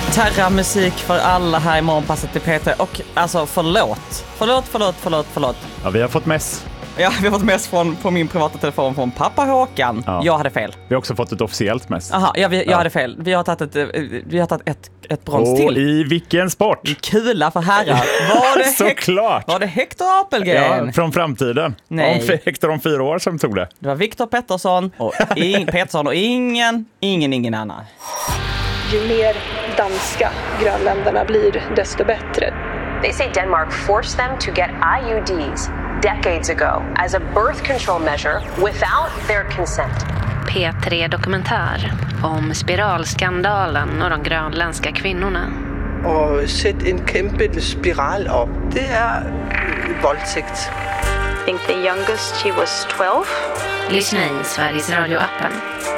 Terra-musik för alla här i Morgonpasset till Peter. Och alltså förlåt. Ja, vi har fått mess. Ja, vi har fått mess på min privata telefon från pappa Håkan. Ja. Jag hade fel. Vi har också fått ett officiellt mess. Aha, jag hade fel. Vi har tagit ett brons till. I vilken sport? I kula för herrar. Såklart. Var det Hector Apelgren? Ja, från framtiden. Nej. Hector om 4 år som tog det. Det var Viktor Pettersson och ingen annan. Ju mer danska grönländerna blir, desto bättre. They say Denmark forced them to get IUDs decades ago as a birth control measure without their consent. P3 Dokumentär om spiralskandalen och de grönländska kvinnorna. Og sætte en kæmpe spiral op, det er voldtægt. I think the youngest, she was 12. Lyssna i Sveriges Radio-appen.